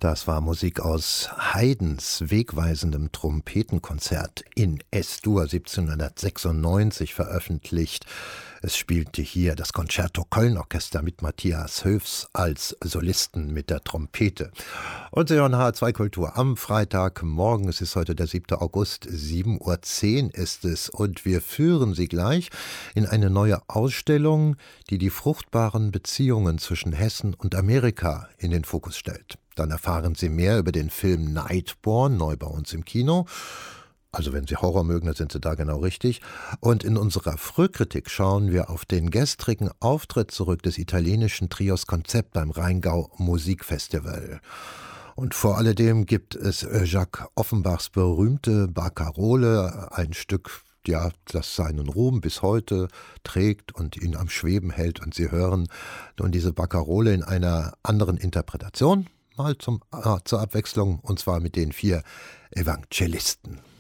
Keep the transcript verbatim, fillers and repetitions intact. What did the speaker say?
Das war Musik aus Haydns wegweisendem Trompetenkonzert in S-Dur siebzehnhundertsechsundneunzig veröffentlicht. Es spielte hier das Concerto Köln Orchester mit Matthias Höfs als Solisten mit der Trompete. Und Sie hören H zwei Kultur am Freitagmorgen. Es ist heute der siebte August, sieben Uhr zehn ist es. Und wir führen Sie gleich in eine neue Ausstellung, die die fruchtbaren Beziehungen zwischen Hessen und Amerika in den Fokus stellt. Dann erfahren Sie mehr über den Film Nightborn, neu bei uns im Kino. Also wenn Sie Horror mögen, dann sind Sie da genau richtig. Und in unserer Frühkritik schauen wir auf den gestrigen Auftritt zurück des italienischen Trios Konzept beim Rheingau Musikfestival. Und vor alledem gibt es Jacques Offenbachs berühmte Barcarole, ein Stück, ja, das seinen Ruhm bis heute trägt und ihn am Schweben hält. Und Sie hören nun diese Barcarole in einer anderen Interpretation, mal zum, äh, zur Abwechslung, und zwar mit den vier Evangelisten.